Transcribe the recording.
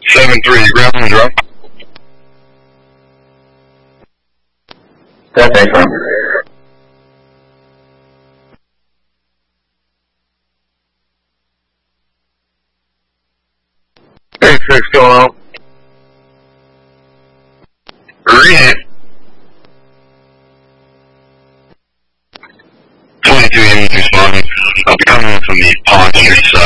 7-3, ground and drop. That's excellent. Hey, 6 going on. Read it. 22 units responding. I'll be coming in from the Pond Street side.